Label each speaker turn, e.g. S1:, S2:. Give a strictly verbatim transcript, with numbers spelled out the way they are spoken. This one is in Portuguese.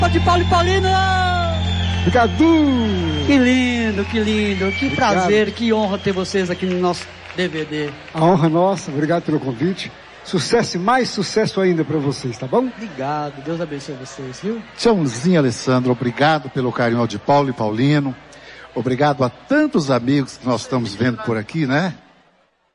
S1: De Paulo e Paulino!
S2: Obrigado!
S1: Que lindo, que lindo, que
S2: Obrigado.
S1: prazer, que honra ter vocês aqui no nosso D V D.
S2: A honra é nossa, obrigado pelo convite. Sucesso e mais sucesso ainda para vocês, tá bom?
S1: Obrigado, Deus abençoe vocês, viu?
S3: Tchauzinho, Alessandro, obrigado pelo carinho de Paulo e Paulino. Obrigado a tantos amigos que nós estamos vendo por aqui, né?